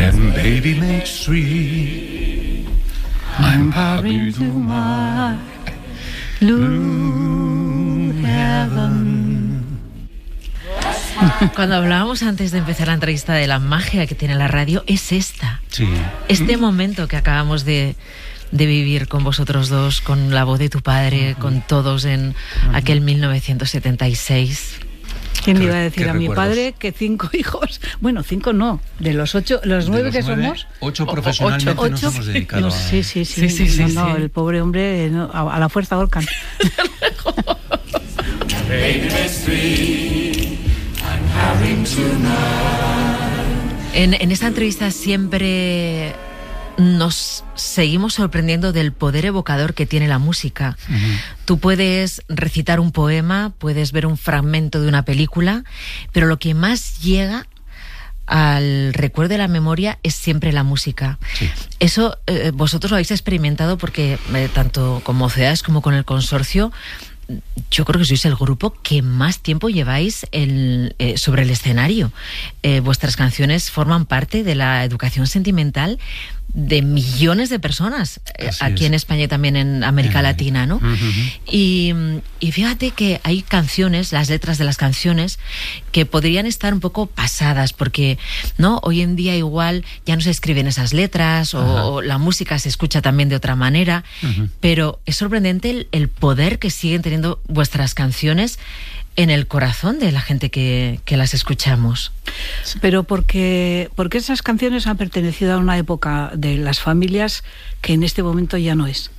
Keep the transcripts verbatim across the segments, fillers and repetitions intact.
And baby makes three. I'm happy to my blue heaven. Cuando hablábamos antes de empezar la entrevista de la magia que tiene la radio, es esta. Sí. Este momento que acabamos de, de vivir con vosotros dos, con la voz de tu padre, uh-huh. con todos en uh-huh. aquel mil novecientos setenta y seis. ¿Quién le iba a decir a recuerdos? Mi padre que cinco hijos? Bueno, cinco no, de los ocho, los de nueve los que nueve, somos. Ocho profesionalmente ocho, nos ocho, hemos dedicado no, a... Sí, sí, sí, sí, sí, sí, no, sí, no, sí. el pobre hombre no, a, a la fuerza ahorcan. En, en esta entrevista siempre nos seguimos sorprendiendo del poder evocador que tiene la música. Uh-huh. Tú puedes recitar un poema, puedes ver un fragmento de una película, pero lo que más llega al recuerdo de la memoria es siempre la música. Sí. Eso eh, vosotros lo habéis experimentado porque eh, tanto con Mocedades como con el Consorcio, yo creo que sois el grupo que más tiempo lleváis el, eh, sobre el escenario. Eh, vuestras canciones forman parte de la educación sentimental de millones de personas eh, aquí es. En España y también en América eh, Latina, ¿no? Uh-huh. Y, y fíjate que hay canciones, las letras de las canciones, que podrían estar un poco pasadas, porque no hoy en día igual ya no se escriben esas letras, uh-huh. o, o la música se escucha también de otra manera, uh-huh. pero es sorprendente el, el poder que siguen teniendo vuestras canciones en el corazón de la gente que, que las escuchamos. Pero porque, porque esas canciones han pertenecido a una época de las familias que en este momento ya no es.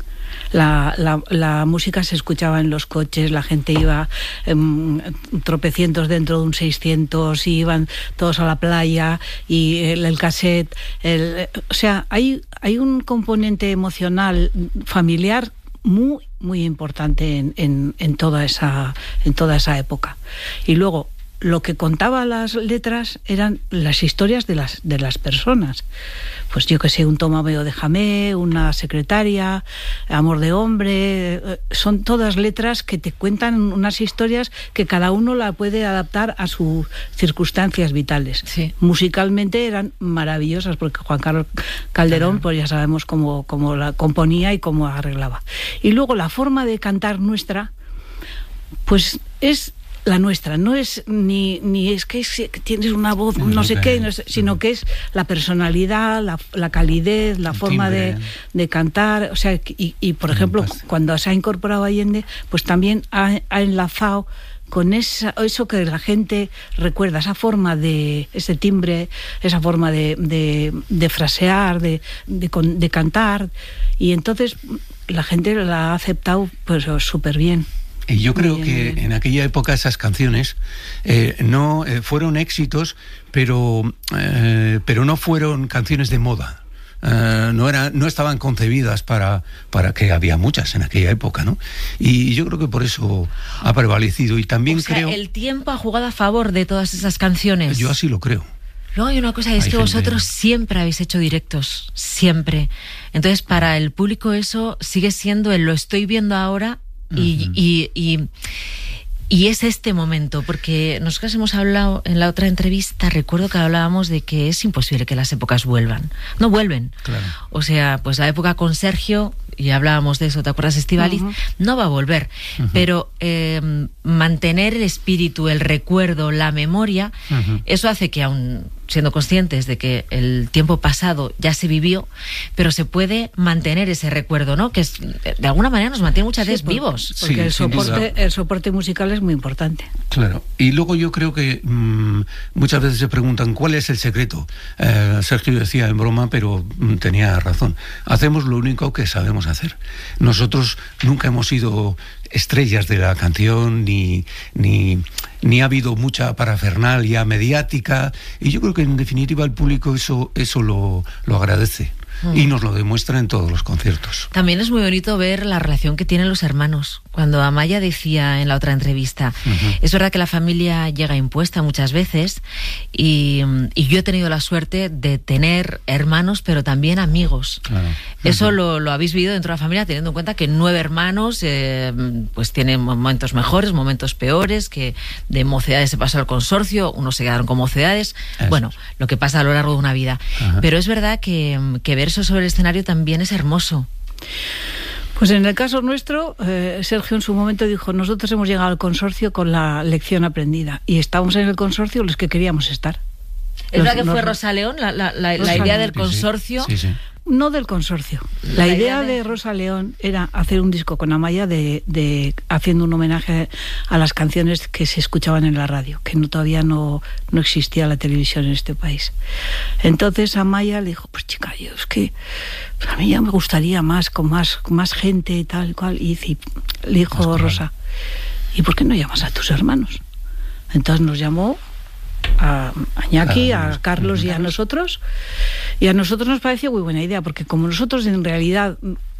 La, la, la música se escuchaba en los coches, la gente iba eh, tropecientos dentro de un seiscientos, y iban todos a la playa, y el, el cassette, el, o sea, hay, hay un componente emocional familiar muy muy importante en, en, en toda esa en toda esa época. Y luego lo que contaba las letras eran las historias de las de las personas. Pues yo que sé, un Tomameo de Jamé, una secretaria, Amor de hombre, son todas letras que te cuentan unas historias que cada uno la puede adaptar a sus circunstancias vitales. Sí. Musicalmente eran maravillosas porque Juan Carlos Calderón, uh-huh. pues ya sabemos cómo, cómo la componía y cómo arreglaba. Y luego la forma de cantar nuestra, pues es la nuestra, no es ni, ni es que, es que tienes una voz no sé qué, no es, sino que es la personalidad, la, la calidez, la forma de, de cantar, o sea, y, y por ejemplo, cuando se ha incorporado Allende, pues también ha, ha enlazado con esa, eso que la gente recuerda, esa forma de, ese timbre, esa forma de, de, de frasear, de, de, de cantar, y entonces la gente la ha aceptado pues súper bien. Y yo creo bien, que bien. En aquella época esas canciones eh, no eh, fueron éxitos, pero, eh, pero no fueron canciones de moda. Uh, no era, no estaban concebidas para, para que había muchas en aquella época, ¿no? Y yo creo que por eso ha prevalecido. Y también o sea, creo... el tiempo ha jugado a favor de todas esas canciones. Yo así lo creo. Luego hay una cosa, es hay que gente... vosotros siempre habéis hecho directos, siempre. Entonces, para el público eso sigue siendo el lo estoy viendo ahora y... Uh-huh. y, y Y es este momento, porque nosotros hemos hablado en la otra entrevista, recuerdo que hablábamos de que es imposible que las épocas vuelvan. No vuelven. Claro. O sea, pues la época con Sergio, y hablábamos de eso, ¿te acuerdas, Estíbaliz? Uh-huh. No va a volver. Uh-huh. Pero eh, mantener el espíritu, el recuerdo, la memoria, uh-huh. eso hace que aún siendo conscientes de que el tiempo pasado ya se vivió, pero se puede mantener ese recuerdo, ¿no? Que es, de alguna manera nos mantiene muchas veces sí, vivos. Porque sí, el, soporte, el soporte musical es muy importante. Claro. Y luego yo creo que mmm, muchas veces se preguntan ¿cuál es el secreto? Eh, Sergio decía en broma, pero mmm, tenía razón. Hacemos lo único que sabemos hacer. Nosotros nunca hemos sido estrellas de la canción, ni, ni, ni ha habido mucha parafernalia mediática, y yo creo que en definitiva el público eso, eso lo, lo agradece. Mm. Y nos lo demuestra en todos los conciertos. También es muy bonito ver la relación que tienen los hermanos. Cuando Amaya decía en la otra entrevista, uh-huh. es verdad que la familia llega impuesta muchas veces y, y yo he tenido la suerte de tener hermanos, pero también amigos. Claro. Uh-huh. Eso lo, lo habéis vivido dentro de la familia, teniendo en cuenta que nueve hermanos eh, pues tienen momentos mejores, momentos peores, que de mocedades se pasó al consorcio, unos se quedaron con mocedades. Eso. Bueno, lo que pasa a lo largo de una vida. Uh-huh. Pero es verdad que, que ver eso sobre el escenario también es hermoso. Pues en el caso nuestro, eh, Sergio en su momento dijo, nosotros hemos llegado al consorcio con la lección aprendida y estábamos en el consorcio los que queríamos estar. ¿Es verdad que fue Rosa León la, la, la, la idea del consorcio? Sí, sí. Sí, sí. No del consorcio. La, la idea, idea de... de Rosa León era hacer un disco con Amaya de, de haciendo un homenaje a las canciones que se escuchaban en la radio, que no, todavía no, no existía la televisión en este país. Entonces Amaya le dijo, pues chica, yo es que a mí ya me gustaría más, con más, con más gente y tal y cual. Y, y le dijo pues Rosa, ¿y por qué no llamas a tus hermanos? Entonces nos llamó a Iñaki, a Carlos y a nosotros, y a nosotros nos pareció muy buena idea, porque como nosotros en realidad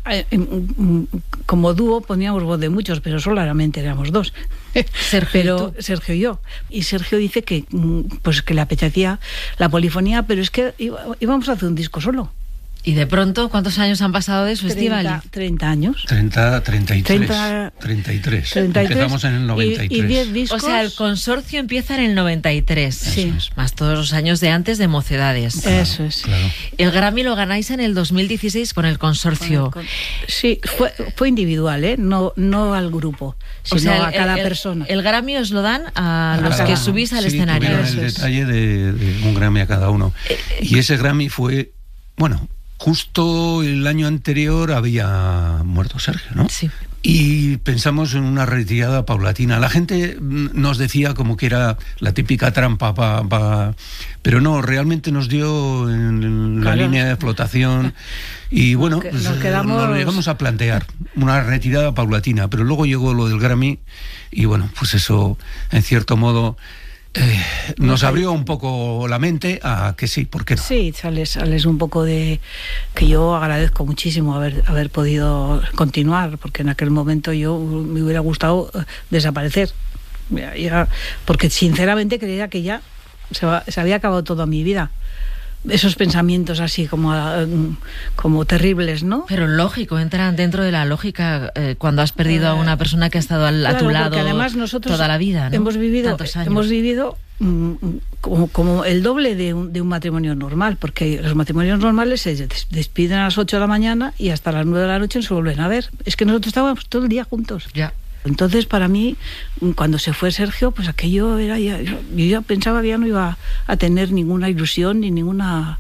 como dúo poníamos voz de muchos, pero solamente éramos dos, Sergio, pero Sergio y yo, y Sergio dice que pues que le apetecía la polifonía, pero es que íbamos a hacer un disco solo. Y de pronto, ¿cuántos años han pasado de eso, Estíbaliz? treinta años. treinta, treinta y tres. treinta, treinta y tres. treinta y tres. Empezamos en el noventa y tres. Y, y diez discos. O sea, el consorcio empieza en el noventa y tres. Sí. Es. Más todos los años de antes de Mocedades. Claro, eso es. Claro. El Grammy lo ganáis en el dos mil dieciséis con el consorcio. Con el con... Sí, fue, fue individual, ¿eh? No, no al grupo, sino o sea, el, a cada el, persona. El, el Grammy os lo dan a, a los que subís al sí, escenario. El detalle de, de un Grammy a cada uno. Eh, y ese Grammy fue, bueno... Justo el año anterior había muerto Sergio, ¿no? Sí. Y pensamos en una retirada paulatina. La gente nos decía como que era la típica trampa, pa, pa, pero no, realmente nos dio en la claro. línea de flotación y bueno, nos, pues, nos, quedamos... nos lo llegamos a plantear, una retirada paulatina, pero luego llegó lo del Grammy y bueno, pues eso, en cierto modo... Eh, nos abrió un poco la mente a que sí, ¿por qué no? Sí, sales, sales un poco de... que yo agradezco muchísimo haber, haber podido continuar, porque en aquel momento yo me hubiera gustado desaparecer, ya, ya, porque sinceramente creía que ya se, va, se había acabado toda mi vida. Esos pensamientos así como, como terribles, ¿no? Pero lógico, entran dentro de la lógica eh, cuando has perdido a una persona que ha estado al, claro, a tu lado además nosotros toda la vida, ¿no? Hemos vivido, hemos vivido mm, como, como el doble de un, de un matrimonio normal, porque los matrimonios normales se despiden a las ocho de la mañana y hasta las nueve de la noche no se vuelven a ver. Es que nosotros estábamos todo el día juntos. Ya. Entonces, para mí, cuando se fue Sergio, pues aquello era ya... Yo, yo ya pensaba que ya no iba a tener ninguna ilusión ni ninguna...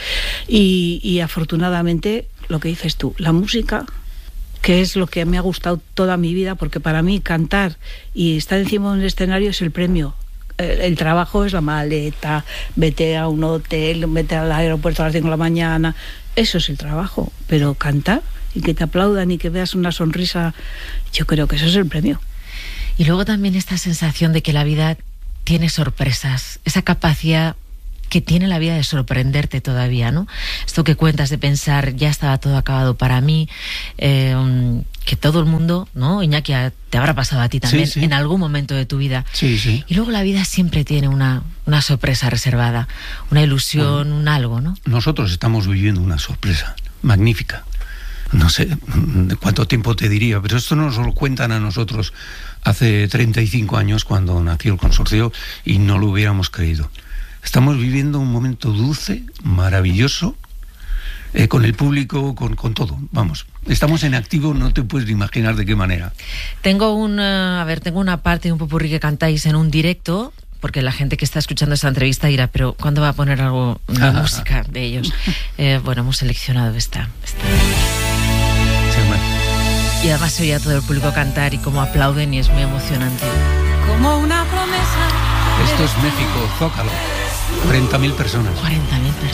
Y, y afortunadamente, lo que dices tú, la música, que es lo que me ha gustado toda mi vida, porque para mí cantar y estar encima de un escenario es el premio. El, el trabajo es la maleta, vete a un hotel, vete al aeropuerto a las cinco de la mañana, eso es el trabajo, pero cantar... y que te aplaudan y que veas una sonrisa, yo creo que eso es el premio. Y luego también esta sensación de que la vida tiene sorpresas, esa capacidad que tiene la vida de sorprenderte todavía, ¿no? Esto que cuentas de pensar, ya estaba todo acabado para mí, eh, que todo el mundo, ¿no? Iñaki, te habrá pasado a ti también, sí, sí. en algún momento de tu vida. Sí, sí. Y luego la vida siempre tiene una, una sorpresa reservada, una ilusión, bueno, un algo, ¿no? Nosotros estamos viviendo una sorpresa magnífica. No sé de cuánto tiempo te diría, pero esto nos lo cuentan a nosotros hace treinta y cinco años cuando nació el consorcio y no lo hubiéramos creído. Estamos viviendo un momento dulce, maravilloso, eh, con el público, con, con todo, vamos. Estamos en activo, no te puedes imaginar de qué manera. Tengo una, a ver, tengo una parte de un popurrí que cantáis en un directo, porque la gente que está escuchando esta entrevista dirá, pero ¿cuándo va a poner algo de música de ellos? Eh, bueno, hemos seleccionado esta... esta. Y además se oye a todo el público cantar y cómo aplauden y es muy emocionante. Como una promesa. Esto es México, Zócalo. cuarenta mil personas. cuarenta mil personas.